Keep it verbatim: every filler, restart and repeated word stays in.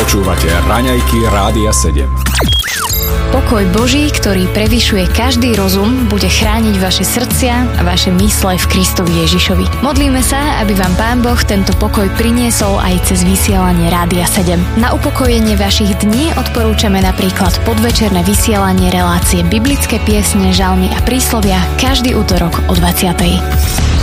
Počúvate Raňajky Rádia sedem. Pokoj Boží, ktorý prevyšuje každý rozum, bude chrániť vaše srdcia a vaše mysle v Kristovi Ježišovi. Modlíme sa, aby vám Pán Boh tento pokoj priniesol aj cez vysielanie Rádia sedem. Na upokojenie vašich dní odporúčame napríklad podvečerné vysielanie relácie Biblické piesne, žalmy a príslovia každý utorok o dvadsiatej.